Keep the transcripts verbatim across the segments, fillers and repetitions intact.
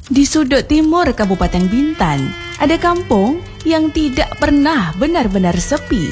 Di sudut timur Kabupaten Bintan, ada kampung yang tidak pernah benar-benar sepi.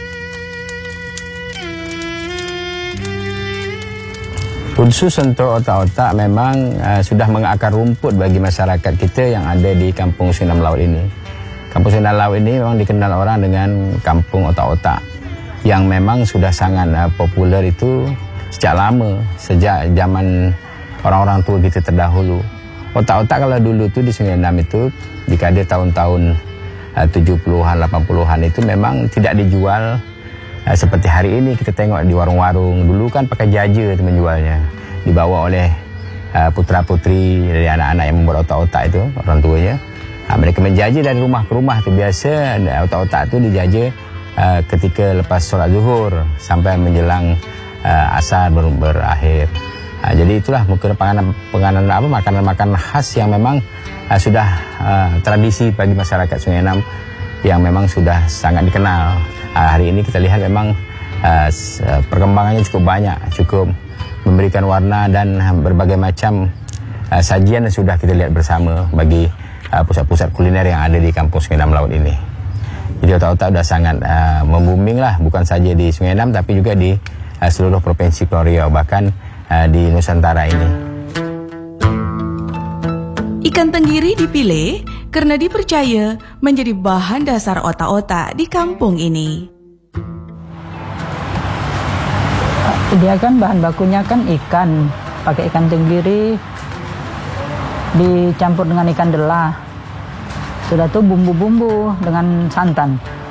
Khusus untuk otak-otak memang uh, sudah mengakar rumput bagi masyarakat kita yang ada di Kampung Sungai Enam Laut ini. Kampung Sungai Enam Laut ini memang dikenal orang dengan kampung otak-otak yang memang sudah sangat uh, populer itu sejak lama, sejak zaman orang-orang tua kita terdahulu. Otak-otak kalau dulu tu di Sungai Enam itu, jika ada tahun-tahun uh, tujuh puluhan, delapan puluhan itu memang tidak dijual uh, seperti hari ini kita tengok di warung-warung. Dulu kan pakai jaja itu menjualnya, dibawa oleh uh, putra-putri dari anak-anak yang membuat otak-otak itu, orang tuanya. Uh, mereka menjaja dari rumah ke rumah tu biasa, otak-otak itu dijaja uh, ketika lepas solat zuhur sampai menjelang uh, asar ber berakhir. Uh, jadi itulah mungkin penganan, penganan apa makanan-makanan khas yang memang uh, sudah uh, tradisi bagi masyarakat Sungai Enam yang memang sudah sangat dikenal. Uh, hari ini kita lihat memang uh, perkembangannya cukup banyak, cukup memberikan warna dan berbagai macam uh, sajian yang sudah kita lihat bersama bagi pusat-pusat uh, kuliner yang ada di Kampung Sungai Enam Laut ini. Jadi otak-otak sudah sangat uh, membooming lah, bukan saja di Sungai Enam tapi juga di uh, seluruh provinsi Kepulauan Riau, bahkan di Nusantara ini. Ikan tenggiri dipilih karena dipercaya menjadi bahan dasar otak-otak di kampung ini. Dia kan bahan bakunya kan ikan, pakai ikan tenggiri dicampur dengan ikan delah. Sudah tuh bumbu-bumbu dengan santan.